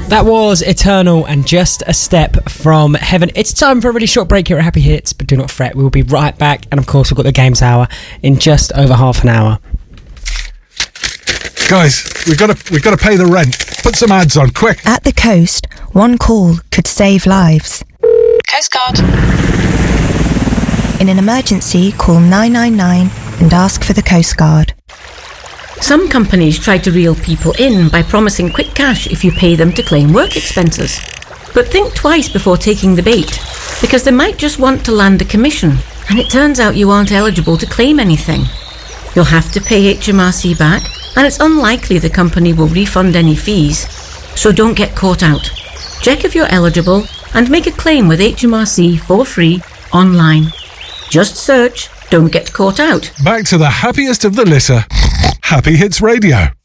That was Eternal and Just a Step from Heaven. It's time for a really short break here at Happy Hits, but do not fret, we'll be right back. And of course, we've got the Games Hour in just over half an hour. Guys, we've got to pay the rent. Put some ads on, quick. At the coast, one call could save lives. Coast Guard. In an emergency, call 999 and ask for the Coast Guard. Some companies try to reel people in by promising quick cash if you pay them to claim work expenses. But think twice before taking the bait, because they might just want to land a commission, and it turns out you aren't eligible to claim anything. You'll have to pay HMRC back, and it's unlikely the company will refund any fees, so don't get caught out. Check if you're eligible and make a claim with HMRC for free online. Just search Don't Get Caught Out. Back to the happiest of the litter. Happy Hits Radio.